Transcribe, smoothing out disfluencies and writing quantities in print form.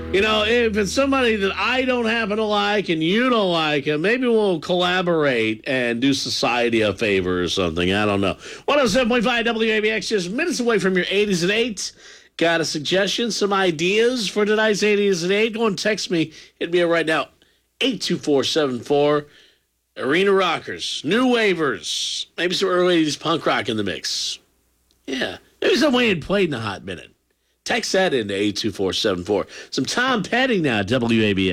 If it's somebody that I don't happen to like and you don't like, maybe we'll collaborate and do society a favor or something. I don't know. 107.5 WABX, just minutes away from your 80s at 8. Got a suggestion, some ideas for tonight's 80s at 8? Go and text me. Hit me up right now. 82474. Arena Rockers, New Wavers, maybe some early 80s punk rock in the mix. Yeah, maybe some we ain't played in a hot minute. Text that into 82474. Some Tom Petty now, WABX.